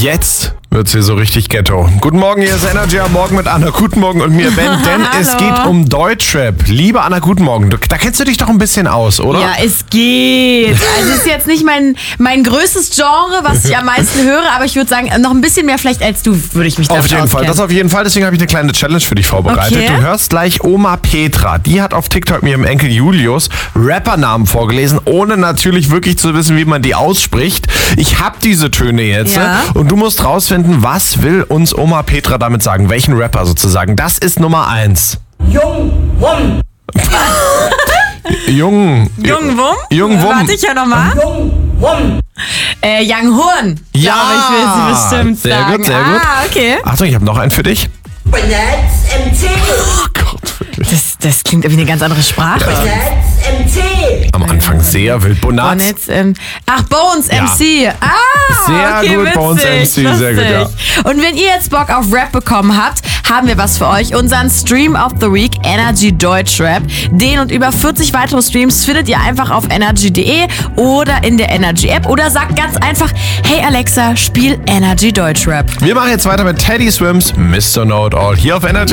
Jetzt wird's hier so richtig ghetto. Guten Morgen, hier ist Energy am Morgen mit Anna. Guten Morgen und mir, Ben, denn es geht um Deutschrap. Liebe Anna, guten Morgen. Da kennst du dich doch ein bisschen aus, oder? Ja, es geht. Also es ist jetzt nicht mein größtes Genre, was ich am meisten höre, aber ich würde sagen, noch ein bisschen mehr vielleicht als du, würde ich mich damit auskennen. Auf jeden Fall, das auf jeden Fall. Deswegen habe ich eine kleine Challenge für dich vorbereitet. Okay. Du hörst gleich Oma Petra. Die hat auf TikTok mir im Enkel Julius Rappernamen vorgelesen, ohne natürlich wirklich zu wissen, wie man die ausspricht. Ich habe diese Töne jetzt und du musst rausfinden, was will uns Oma Petra damit sagen? Welchen Rapper sozusagen? Das ist Nummer 1. Jung-Wum. Jung-Wum? Jung-Wum. Warte, ich höre nochmal. Jung-Wum. Young Horn. Ja, ich will sie bestimmt sehr sagen. gut, sehr gut. Okay. Achtung, ich habe noch einen für dich. Benetz MC. Oh Gott, wirklich. Das klingt wie eine ganz andere Sprache. Benetz MC. Am Anfang sehr wild. Bonaz. Bones MC. Sehr okay, gut, witzig, Bones MC, sehr gut, ja. Und wenn ihr jetzt Bock auf Rap bekommen habt, haben wir was für euch. Unseren Stream of the Week, Energy Deutschrap. Den und über 40 weitere Streams findet ihr einfach auf energy.de oder in der Energy App. Oder sagt ganz einfach, hey Alexa, spiel Energy Deutschrap. Wir machen jetzt weiter mit Teddy Swims, Mr. Know It All, hier auf Energy.